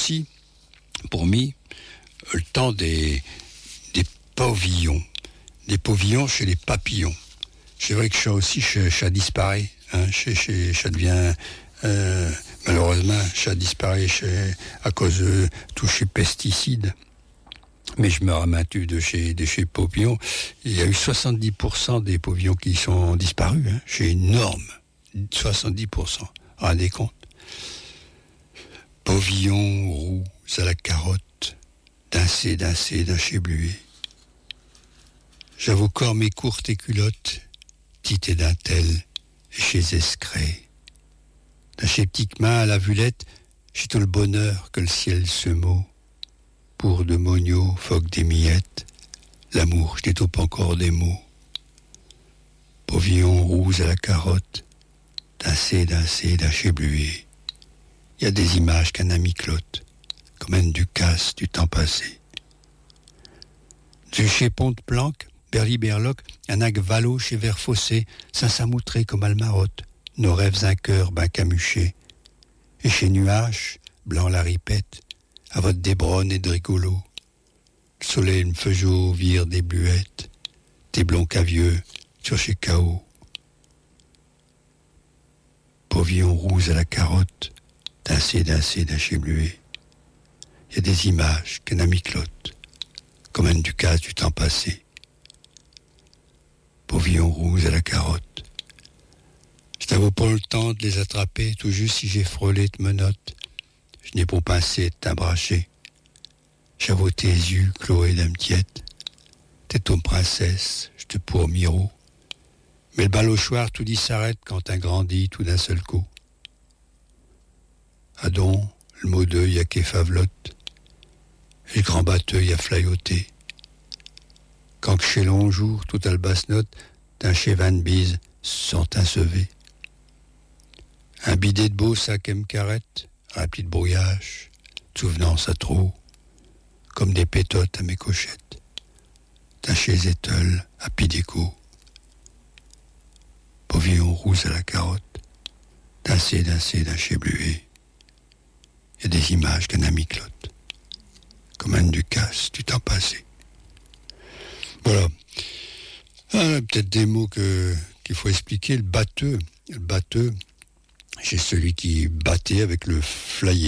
aussi, pour moi, le temps des pavillons. Des pavillons chez les papillons. C'est vrai que ça aussi, ça disparaît. Hein, ça devient... malheureusement, ça disparaît à cause de tous ces pesticides. Mais je me ramène de chez pavillons. Il y a eu 70% des pavillons qui sont disparus. Hein. C'est énorme. 70%. Rendez compte. Pavillon roux à la carotte, d'un chez bluet. J'avoue corps mes courtes et culottes, petites et dentelles, et chez escré. D'un chez petites mains à la vulette, j'ai tout le bonheur que le ciel se meut. Pour de mognots, phoque des miettes, l'amour, je n'étoupe encore des mots. Pavillon roux à la carotte, d'un chez bluet. Il y a des images qu'un ami clotte, comme un Ducasse du temps passé. Du chez Pont-de-Planque, Berly-Berloc, un ag valo chez Verfossé, Saint-Samoutré comme Almarotte, nos rêves un cœur ben camuché. Et chez Nuages, blanc la ripette, à votre débronne et de rigolo. Le soleil me fait jour, vire des bluettes, des blonds cavieux sur chez Cao. Pavillon roux à la carotte, d'un chez bluet. Il y a des images qu'un ami clotte, comme un Ducasse du temps passé. Pavillon roux à la carotte. Je t'avoue pas le temps de les attraper, tout juste si j'ai frôlé de menottes. Je n'ai pas pincé de t'embrasser. J'avoue tes yeux, Chloé d'amtiette. T'es ton princesse, je te pour miro. Mais le bal au choir, tout dit s'arrête quand un grandit tout d'un seul coup. Adon, le mot d'œil à qu'est favlotte. Et le grand batteuil à flayoter. Quand que chez long jour, tout à le basse note, d'un chez Van Bise sont insevés. Un bidet de beau sac me carrette, rempli de brouillage, de souvenance à trop, comme des pétotes à mes cochettes, d'un chez Étole à Pidéco. Pavillon roux à la carotte, d'un chez bluet. Il y a des images qu'un ami clotte, comme un Ducasse du temps passé. Voilà. Peut-être des mots qu'il faut expliquer. Le batteux, c'est celui qui battait avec le flaillet.